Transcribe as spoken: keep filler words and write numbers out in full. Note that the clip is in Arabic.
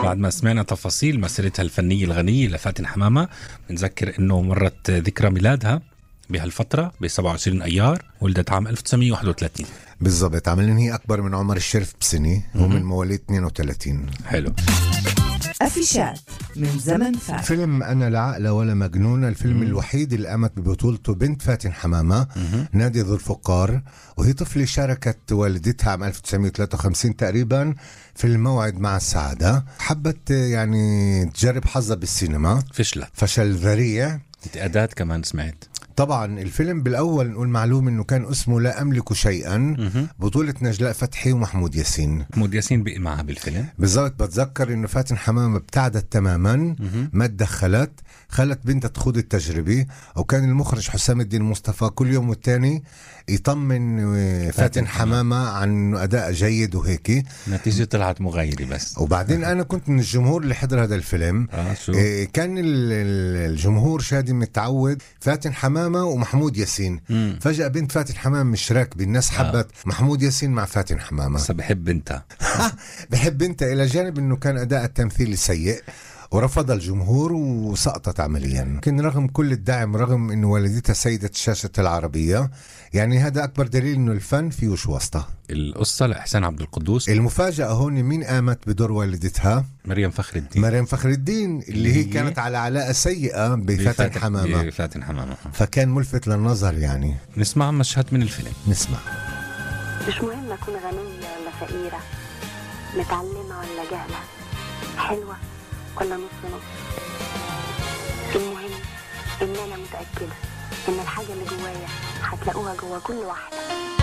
بعد ما سمعنا تفاصيل مسيرتها الفنية الغنية لفاتن حمامة، بنذكر انه مرت ذكرى ميلادها بهالفترة ب سبعة وعشرين أيار، ولدت عام ألف وتسعمية وواحد وثلاثين. بالضبط، عملين هي أكبر من عمر الشريف بسنة، هو من مواليد اثنين وثلاثين. حلو. أفيشات من زمن فات. فيلم أنا لا عقل ولا مجنون، الفيلم مم. الوحيد اللي قامت ببطولته بنت فاتن حمامة، مم. نادية ذو الفقار، وهي طفلة شاركت والدتها عام ألف وتسعمية وثلاثة وخمسين تقريبا في الموعد مع السعادة. حبت يعني تجرب حظها بالسينما، فشلت فشل ذريع. أداة كمان سمعت. طبعا الفيلم بالأول نقول معلوم إنه كان اسمه لا أملك شيئا، مه. بطولة نجلاء فتحي ومحمود ياسين. محمود ياسين بقي معها بالفيلم. بالضبط. بتذكر إنه فاتن حمامة ابتعدت تماما، مه. ما تدخلت، خلت بنتها تخوض التجربة، وكان المخرج حسام الدين مصطفى كل يوم والتاني يطمن فاتن, فاتن حمامة عن أداء جيد وهيك. نتيجة طلعت مغايرة بس. وبعدين أنا كنت من الجمهور اللي حضر هذا الفيلم. آه شو؟ إيه كان الجمهور شادي متعود فاتن حمامة ومحمود ياسين، مم. فجأة بنت فاتن حمامة مش راكبة، الناس حبت آه. محمود ياسين مع فاتن حمامة. بس بحب بنتها. بحب بنتها، إلى جانب إنه كان أداء التمثيل سيء ورفض الجمهور وسقطت عمليا. لكن رغم كل الدعم، رغم انه والدتها سيدة الشاشة العربية، يعني هذا اكبر دليل انه الفن فيهوش واسطة. القصة لإحسان عبد القدوس. المفاجأة هون مين قامت بدور والدتها؟ مريم فخر الدين. مريم فخر الدين اللي هي كانت على علاقة سيئة بفاتن حمامة. بفاتن حمامة. فكان ملفت للنظر يعني. نسمع مشهد من الفيلم. نسمع. مش مهم اكون غنية ولا فقيرة، متعلمة ولا جهلة، حلوة ولا نص نص. المهم ان انا متأكدة ان الحاجة اللي جوايا هتلاقوها جوا كل واحدة.